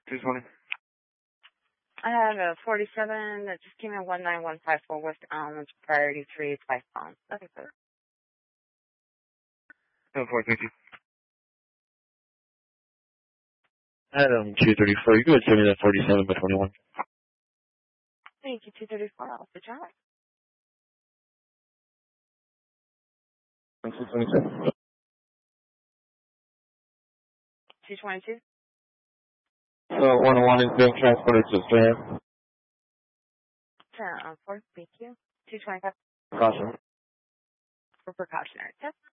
220. I have a 47 that just came in 19154 West Almond, priority 3, 5 pounds. Nothing further. 10-4, thank you. Adam 234, you go ahead and send me that 47 by 21. Thank you, 234. I'll switch out. 2627. 222. So 101 is being transported to Stan. 10-4, thank you. 225. Caution. For precautionary test.